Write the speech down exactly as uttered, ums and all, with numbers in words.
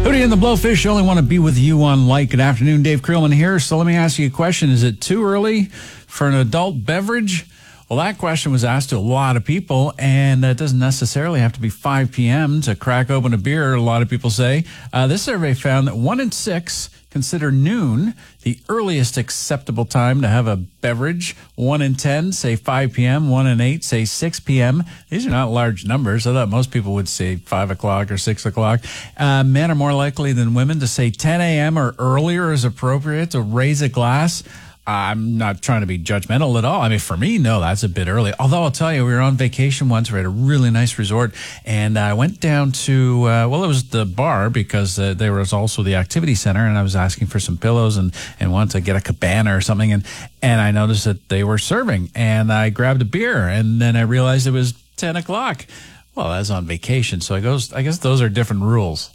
Hootie and the Blowfish only want to be with you on light. Good afternoon, Dave Creelman here. So let me ask you a question. Is it too early for an adult beverage? Well, that question was asked to a lot of people, and it doesn't necessarily have to be five p.m. to crack open a beer, a lot of people say. Uh, this survey found that one in six consider noon the earliest acceptable time to have a beverage. One in ten say five p.m., one in eight say six p.m. These are not large numbers. I thought most people would say five o'clock or six o'clock. Uh, men are more likely than women to say ten a.m. or earlier is appropriate to raise a glass. I'm not trying to be judgmental at all. I mean, for me, no, that's a bit early. Although I'll tell you, we were on vacation once. We were at a really nice resort, and I went down to, uh, well, it was the bar because uh, there was also the activity center, and I was asking for some pillows and, and wanted to get a cabana or something, and, and I noticed that they were serving, and I grabbed a beer, and then I realized it was ten o'clock. Well, I was on vacation, so I, goes, I guess those are different rules.